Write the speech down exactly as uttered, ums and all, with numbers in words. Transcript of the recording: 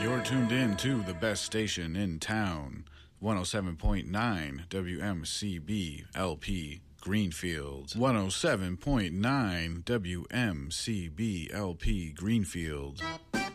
You're tuned in to the best station in town, one oh seven point nine W M C B L P Greenfield. one oh seven point nine W M C B L P Greenfield.